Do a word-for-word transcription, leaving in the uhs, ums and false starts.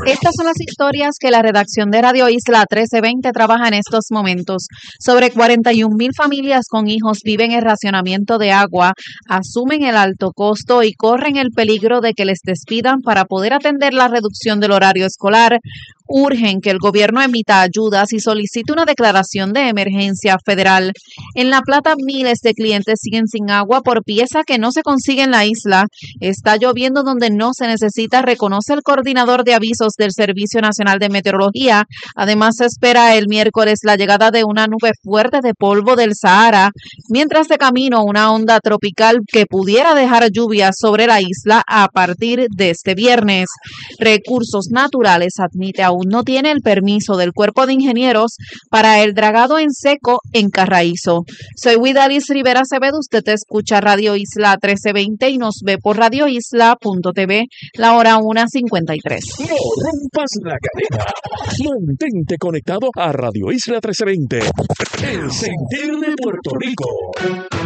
Estas son las historias que la redacción de Radio Isla trece veinte trabaja en estos momentos. Sobre cuarenta y un mil familias con hijos viven en racionamiento de agua, asumen el alto costo y corren el peligro de que les despidan para poder atender la reducción del horario escolar. Urgen que el gobierno emita ayudas y solicite una declaración de emergencia federal. En La Plata, miles de clientes siguen sin agua por pieza que no se consigue en la isla. Está lloviendo donde no se necesita, reconoce el coordinador de avisos del Servicio Nacional de Meteorología. Además, se espera el miércoles la llegada de una nube fuerte de polvo del Sahara, mientras de camino una onda tropical que pudiera dejar lluvias sobre la isla a partir de este viernes. Recursos Naturales admite aún no tiene el permiso del Cuerpo de Ingenieros para el dragado en seco en Carraízo. Soy Widalis Rivera Acevedo, usted escucha Radio Isla trece veinte y nos ve por radio isla punto t v, la hora una cincuenta y tres. No rompas la cadena. Mantente conectado a Radio Isla trece veinte. El sentir de Puerto Rico.